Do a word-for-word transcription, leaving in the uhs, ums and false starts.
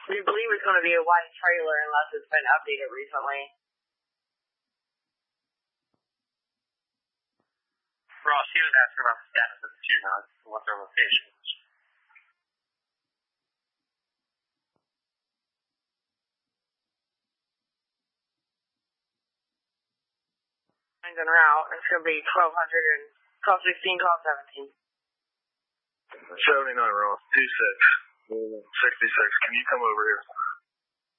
We believe it's going to be a white trailer unless it's been updated recently. Ross, he was asking about the status of the two knots and what their location is. En route, it's going to be twelve hundred and twelve sixteen, call seventeen. seventy-nine Ross, two six, sixty-six, can you come over here?